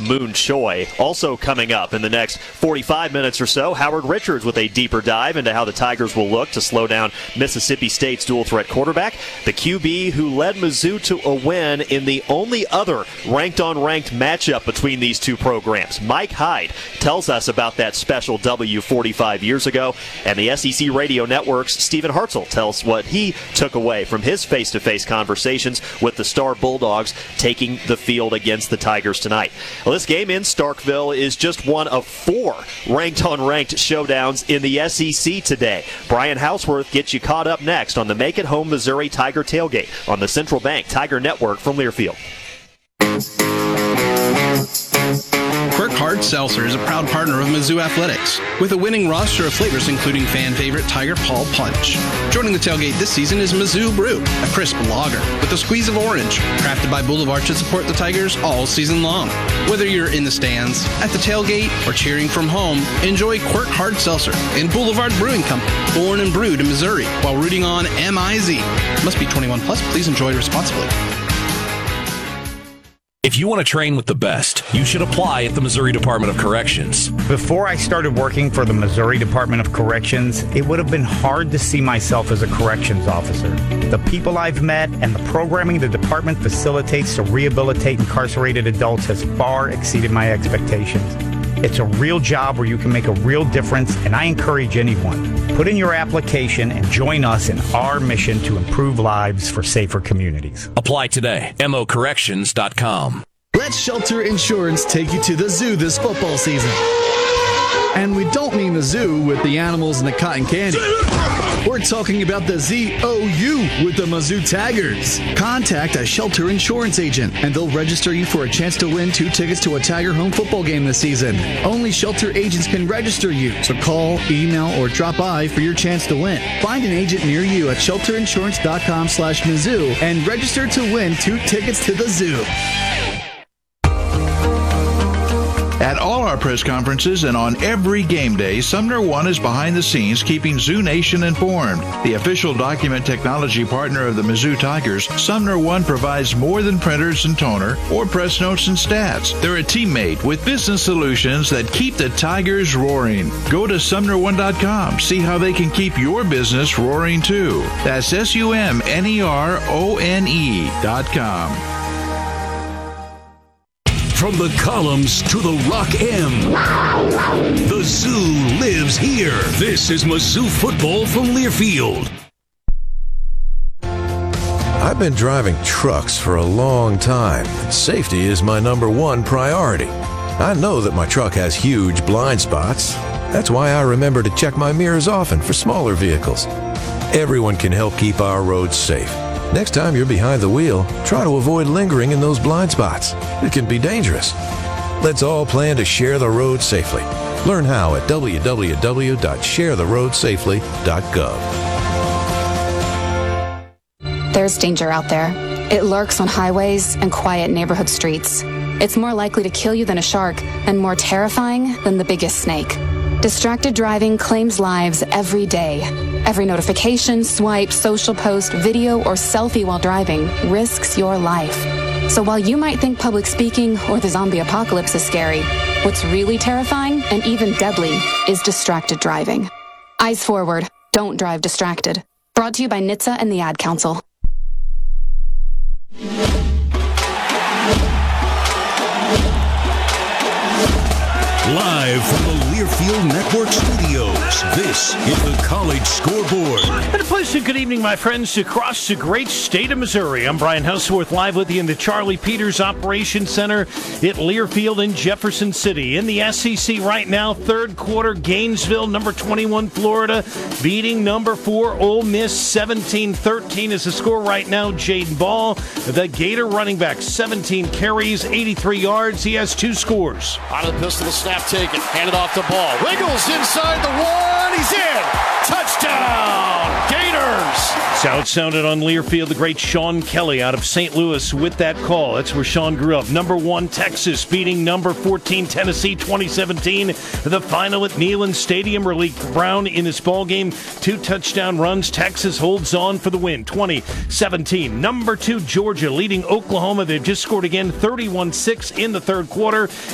Moon Choi. Also coming up in the next 45 minutes or so, Howard Richards with a deeper dive into how the Tigers will look to slow down Mississippi State's dual-threat quarterback, the QB who led Mizzou to a win in the only other ranked-on-ranked matchup between these two programs. Mike Hyde tells us about that special W 45 years ago, and the SEC Radio Network's Stephen Hartzell tells what he took away from his face-to-face conversations with the Star Bulldogs taking the field against the Tigers tonight. Well, this game in Starkville is just one of 4 ranked-on-ranked showdowns in the SEC today. Brian Houseworth gets you caught up next on the Make It Home Missouri Tiger Tailgate on the Central Bank Tiger Network from Learfield. Quirk Hard Seltzer is a proud partner of Mizzou Athletics, with a winning roster of flavors including fan favorite Tiger Paul Punch. Joining the tailgate this season is Mizzou Brew, a crisp lager with a squeeze of orange, crafted by Boulevard to support the Tigers all season long. Whether you're in the stands, at the tailgate, or cheering from home, enjoy Quirk Hard Seltzer and Boulevard Brewing Company, born and brewed in Missouri, while rooting on MIZ. Must be 21 plus. Please enjoy responsibly. If you want to train with the best, you should apply at the Missouri Department of Corrections. Before I started working for the Missouri Department of Corrections, it would have been hard to see myself as a corrections officer. The people I've met and the programming the department facilitates to rehabilitate incarcerated adults has far exceeded my expectations. It's a real job where you can make a real difference, and I encourage anyone. Put in your application and join us in our mission to improve lives for safer communities. Apply today. mocorrections.com. Let Shelter Insurance take you to the zoo this football season. And we don't mean the zoo with the animals and the cotton candy. We're talking about the ZOU with the Mizzou Tigers. Contact a Shelter Insurance agent, and they'll register you for a chance to win 2 tickets to a Tiger home football game this season. Only Shelter agents can register you, so call, email, or drop by for your chance to win. Find an agent near you at shelterinsurance.com/Mizzou and register to win 2 tickets to the zoo. At all our press conferences and on every game day, Sumner One is behind the scenes keeping Zoo Nation informed. The official document technology partner of the Mizzou Tigers, Sumner One provides more than printers and toner or press notes and stats. They're a teammate with business solutions that keep the Tigers roaring. Go to SumnerOne.com. See how they can keep your business roaring too. That's SUMNERONE.com. From the columns to the Rock M, the zoo lives here. This is Mizzou football from Learfield. I've been driving trucks for a long time. Safety is my #1 priority. I know that my truck has huge blind spots. That's why I remember to check my mirrors often for smaller vehicles. Everyone can help keep our roads safe. Next time you're behind the wheel, try to avoid lingering in those blind spots. It can be dangerous. Let's all plan to share the road safely. Learn how at www.sharetheroadsafely.gov. There's danger out there. It lurks on highways and quiet neighborhood streets. It's more likely to kill you than a shark and more terrifying than the biggest snake. Distracted driving claims lives every day. Every notification, swipe, social post, video, or selfie while driving risks your life. So while you might think public speaking or the zombie apocalypse is scary, what's really terrifying and even deadly is distracted driving. Eyes forward. Don't drive distracted. Brought to you by NHTSA and the Ad Council. Live from the Learfield Network Studios, this is the College Scoreboard. And a pleasant good evening, my friends, across the great state of Missouri. I'm Brian Houseworth, live with you in the Charlie Peters Operations Center at Learfield in Jefferson City. In the SEC right now, third quarter, Gainesville, number 21, Florida, beating number 4, Ole Miss, 17-13 is the score right now. Jaden Ball, the Gator running back, 17 carries, 83 yards. He has 2 scores. Out of the pistol, the snap taken, handed off the ball. Wiggles inside the 1, he's in! Touchdown, Gators! So it sounded on Learfield, the great Sean Kelly out of St. Louis with that call. That's where Sean grew up. Number 1, Texas, beating number 14, Tennessee, 2017. The final at Neyland Stadium, Raleigh Brown in this ball game. 2 touchdown runs. Texas holds on for the win, 20-17. Number 2, Georgia, leading Oklahoma. They've just scored again, 31-6 in the third quarter.